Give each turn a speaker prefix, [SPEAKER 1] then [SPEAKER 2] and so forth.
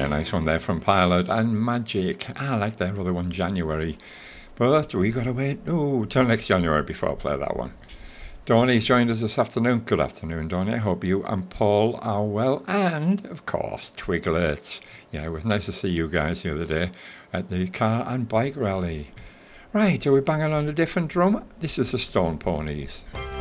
[SPEAKER 1] Yeah, nice one there from Pilot and Magic. I like that other one, January. But we got to wait till next January before I play that one. Donnie's joined us this afternoon. Good afternoon, Donnie. I hope you and Paul are well. And, of course, Twiglets. Yeah, it was nice to see you guys the other day at the car and bike rally. Right, are we banging on a different drum? This is the Stone Ponies.